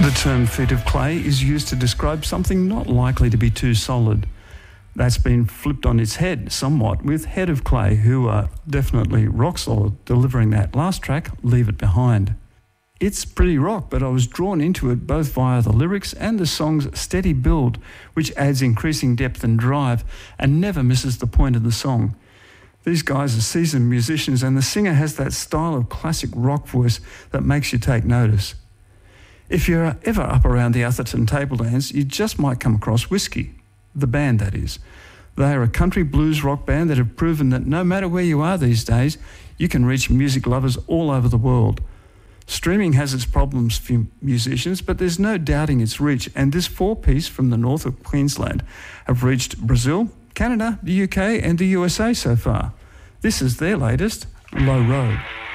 The term feet of clay is used to describe something not likely to be too solid. That's been flipped on its head somewhat with Head of Clay, who are definitely rock solid, delivering that last track, Leave It Behind. It's pretty rock, but I was drawn into it both via the lyrics and the song's steady build, which adds increasing depth and drive and never misses the point of the song. These guys are seasoned musicians, and the singer has that style of classic rock voice that makes you take notice. If you're ever up around the Atherton Tablelands, you just might come across Whiskey, the band that is. They are a country blues rock band that have proven that no matter where you are these days, you can reach music lovers all over the world. Streaming has its problems for musicians, but there's no doubting its reach, and this four-piece from the north of Queensland have reached Brazil, Canada, the UK and the USA so far. This is their latest, Low Road.